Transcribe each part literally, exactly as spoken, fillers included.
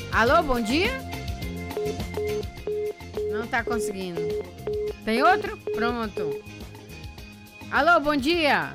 Alô, bom dia? Não tá conseguindo. Tem outro? Pronto. Alô, bom dia.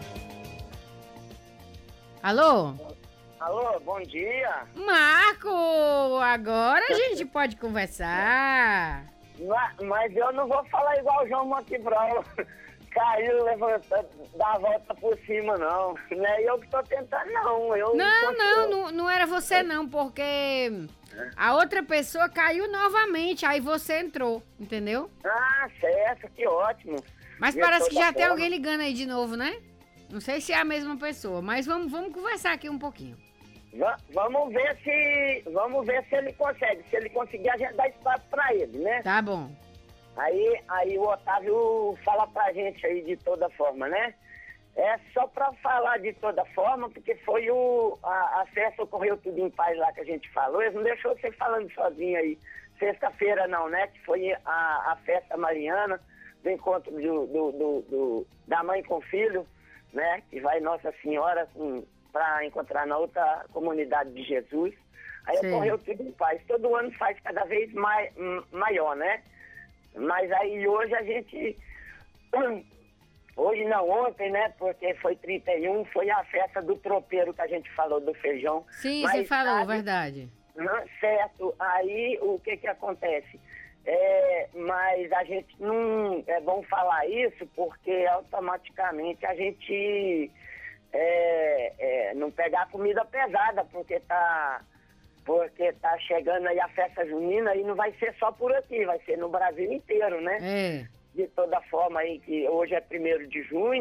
Alô? Alô, bom dia. Marco, agora a gente pode conversar. Mas, mas eu não vou falar igual o João Montebral. Caiu, levanta, dá a volta por cima, não. Não é eu que tô tentando, não. Eu Não, não, não, não era você não, porque a outra pessoa caiu novamente, aí você entrou, entendeu? Ah, certo, que ótimo. Mas De parece que toda já tem forma. alguém ligando aí de novo, né? Não sei se é a mesma pessoa, mas vamos, vamos conversar aqui um pouquinho. Va- vamos ver se. Vamos ver se ele consegue. Se ele conseguir, a gente dá espaço pra ele, né? Tá bom. Aí, aí o Otávio fala pra gente aí de toda forma, né? É só pra falar de toda forma, porque foi o... A, a festa ocorreu tudo em paz lá que a gente falou. Eles não deixou você falando sozinho aí. Sexta-feira não, né? Que foi a, a festa mariana, do encontro do, do, do, do- da mãe com filho, né? Que vai Nossa Senhora com, pra encontrar na outra comunidade de Jesus. Aí Sim. ocorreu tudo em paz. Todo ano faz cada vez mai, m- maior, né? Mas aí hoje a gente... Hoje não, ontem, né? Porque foi trinta e um, foi a festa do tropeiro que a gente falou do feijão. Sim, Mas você falou, sabe, verdade. não, certo, aí o que que acontece? É, mas a gente não... É bom falar isso porque automaticamente a gente é, é, não pegar comida pesada, porque tá... Porque tá chegando aí a festa junina e não vai ser só por aqui, vai ser no Brasil inteiro, né? É. De toda forma aí, que hoje é primeiro de junho,